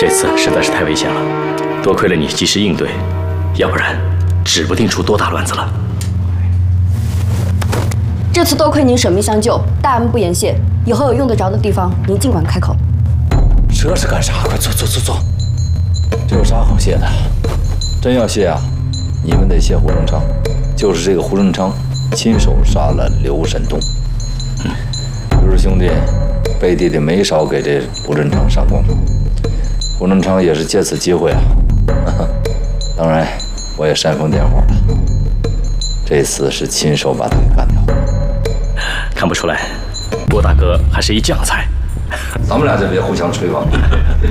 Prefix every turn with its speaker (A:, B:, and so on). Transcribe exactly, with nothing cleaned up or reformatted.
A: 这次实在是太危险了，多亏了你及时应对，要不然指不定出多大乱子了。
B: 这次多亏您舍命相救，大恩不言谢。以后有用得着的地方，您尽管开口。
C: 这是干啥？快坐坐坐坐。这有啥好谢的？真要谢啊，你们得谢胡正昌，就是这个胡正昌亲手杀了刘神通。嗯，刘氏兄弟背地里没少给这胡正昌上供。胡正昌也是借此机会啊，呵呵当然我也煽风点火了。这次是亲手把他给干掉。
A: 看不出来，郭大哥还是一将才。
C: 咱们俩就别互相吹吧。